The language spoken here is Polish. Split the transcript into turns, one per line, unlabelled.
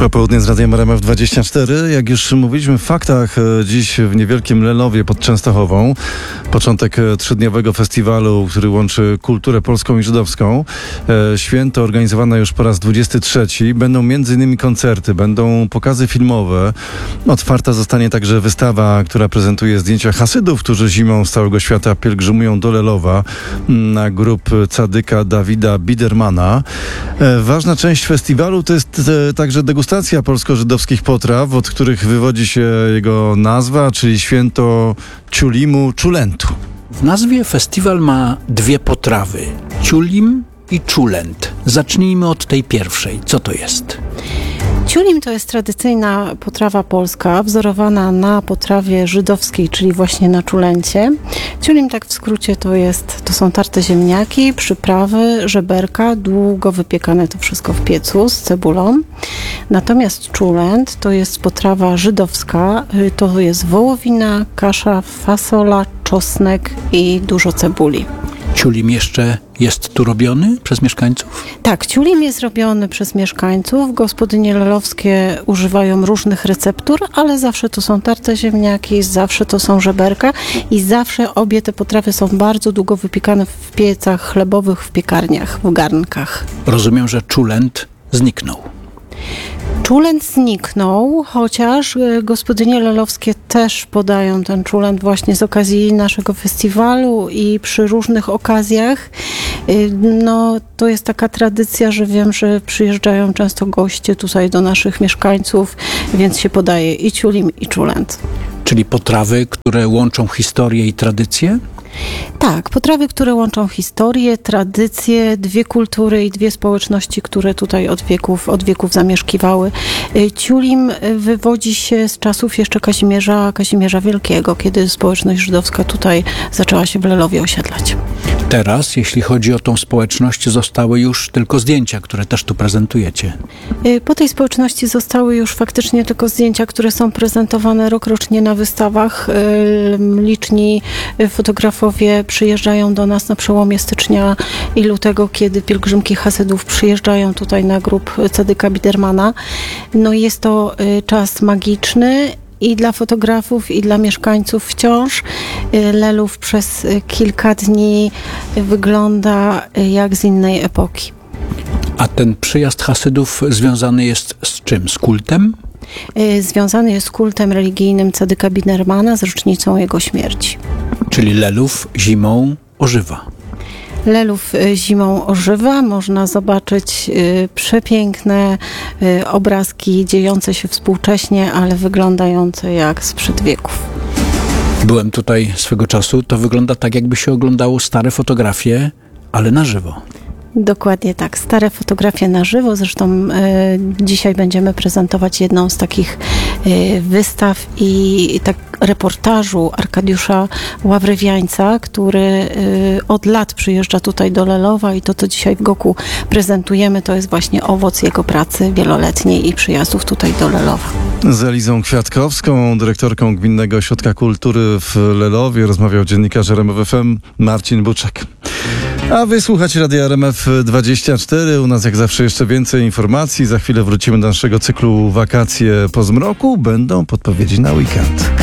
Popołudnie z Radiem RMF24. Jak już mówiliśmy w faktach, dziś w niewielkim Lelowie pod Częstochową początek trzydniowego festiwalu, który łączy kulturę polską i żydowską. Święto organizowane już po raz 23. Będą m.in. koncerty, będą pokazy filmowe. Otwarta zostanie także wystawa, która prezentuje zdjęcia Hasydów, którzy zimą z całego świata pielgrzymują do Lelowa na grób cadyka Dawida Bidermana. Ważna część festiwalu to jest także degustacja polsko-żydowskich potraw, od których wywodzi się jego nazwa, czyli święto ciulimu, czulentu.
W nazwie festiwal ma dwie potrawy: ciulim i czulent. Zacznijmy od tej pierwszej. Co to jest?
Ciulim to jest tradycyjna potrawa polska, wzorowana na potrawie żydowskiej, czyli właśnie na czulencie. Ciulim, tak w skrócie, to są tarte ziemniaki, przyprawy, żeberka, długo wypiekane to wszystko w piecu z cebulą. Natomiast czulent to jest potrawa żydowska, to jest wołowina, kasza, fasola, czosnek i dużo cebuli.
Ciulim jeszcze jest tu robiony przez mieszkańców?
Tak, ciulim jest robiony przez mieszkańców. Gospodynie lelowskie używają różnych receptur, ale zawsze to są tarte ziemniaki, zawsze to są żeberka i zawsze obie te potrawy są bardzo długo wypiekane w piecach chlebowych, w piekarniach, w garnkach.
Rozumiem, że czulent zniknął.
Czulent zniknął, chociaż gospodynie lelowskie też podają ten czulent właśnie z okazji naszego festiwalu i przy różnych okazjach. No, to jest taka tradycja, że wiem, że przyjeżdżają często goście tutaj do naszych mieszkańców, więc się podaje i ciulim, i czulent.
Czyli potrawy, które łączą historię i tradycję?
Tak, potrawy, które łączą historię, tradycje, dwie kultury i dwie społeczności, które tutaj od wieków zamieszkiwały. Ciulim wywodzi się z czasów jeszcze Kazimierza Wielkiego, kiedy społeczność żydowska tutaj zaczęła się w Lelowie osiedlać.
Teraz, jeśli chodzi o tą społeczność, zostały już tylko zdjęcia, które też tu prezentujecie.
Po tej społeczności zostały już faktycznie tylko zdjęcia, które są prezentowane rokrocznie na wystawach. Liczni fotografowie przyjeżdżają do nas na przełomie stycznia i lutego, kiedy pielgrzymki Hasydów przyjeżdżają tutaj na grób cadyka Bidermana. No jest to czas magiczny i dla fotografów, i dla mieszkańców wciąż. Lelów przez kilka dni wygląda jak z innej epoki.
A ten przyjazd Hasydów związany jest z czym? Z kultem?
Związany jest z kultem religijnym cadyka Bidermana, z rocznicą jego śmierci.
Czyli Lelów zimą ożywa.
Lelów zimą ożywa. Można zobaczyć przepiękne obrazki dziejące się współcześnie, ale wyglądające jak sprzed wieków.
Byłem tutaj swego czasu. To wygląda tak, jakby się oglądało stare fotografie, ale na żywo.
Dokładnie tak. Stare fotografie na żywo. Zresztą dzisiaj będziemy prezentować jedną z takich wystaw i tak reportażu Arkadiusza Ławrywiańca, który od lat przyjeżdża tutaj do Lelowa i to, co dzisiaj w Goku prezentujemy, to jest właśnie owoc jego pracy wieloletniej i przyjazdów tutaj do Lelowa.
Z Elizą Kwiatkowską, dyrektorką Gminnego Ośrodka Kultury w Lelowie, rozmawiał dziennikarz RMF FM Marcin Buczek. A wy słuchacie Radia RMF24. U nas jak zawsze jeszcze więcej informacji. Za chwilę wrócimy do naszego cyklu Wakacje po zmroku. Będą podpowiedzi na weekend.